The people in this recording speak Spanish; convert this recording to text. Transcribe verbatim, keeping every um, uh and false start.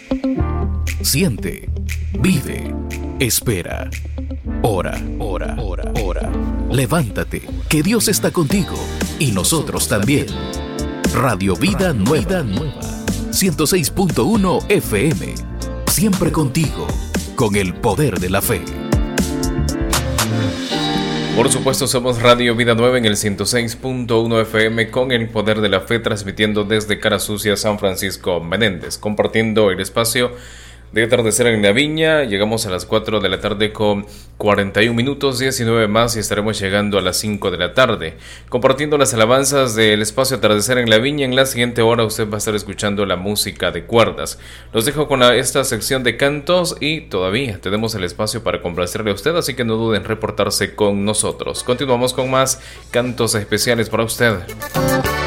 Siente, vive, espera. Ora, ora, ora, ora. Levántate, que Dios está contigo y nosotros también. Radio Vida Nueva, ciento seis punto uno F M. Siempre contigo, con el poder de la fe. Por supuesto, somos Radio Vida Nueva en el ciento seis punto uno F M con el poder de la fe, transmitiendo desde Cara Sucia, San Francisco Menéndez, compartiendo el espacio de atardecer en la viña. Llegamos a las cuatro de la tarde con cuarenta y un minutos, diecinueve más, y estaremos llegando a las cinco de la tarde, compartiendo las alabanzas del espacio atardecer en la viña. En la siguiente hora usted va a estar escuchando la música de cuerdas. Los dejo con la, esta sección de cantos y todavía tenemos el espacio para complacerle a usted, así que no duden en reportarse con nosotros. Continuamos con más cantos especiales para usted.